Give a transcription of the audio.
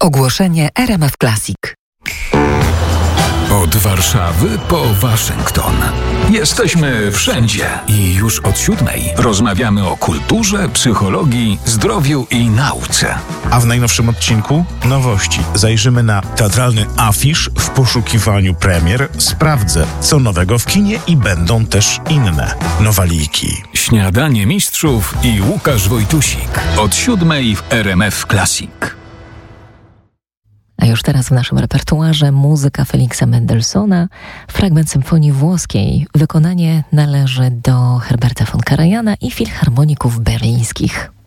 Ogłoszenie RMF Classic. Od Warszawy po Waszyngton. Jesteśmy wszędzie i już od 7:00 rozmawiamy o kulturze, psychologii, zdrowiu i nauce. A w najnowszym odcinku nowości. Zajrzymy na teatralny afisz w poszukiwaniu premier. Sprawdzę, co nowego w kinie i będą też inne nowaliki. Śniadanie mistrzów i Łukasz Wojtusik. Od 7:00 w RMF Classic. A już teraz w naszym repertuarze muzyka Feliksa Mendelssohna, fragment symfonii włoskiej. Wykonanie należy do Herberta von Karajana i filharmoników berlińskich.